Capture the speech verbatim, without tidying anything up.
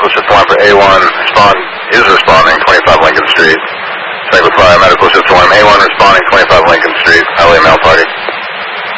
medical system line for A one, respond, is responding, twenty-five Lincoln Street. Tango five, medical system line A one responding, twenty-five Lincoln Street, L A mail party.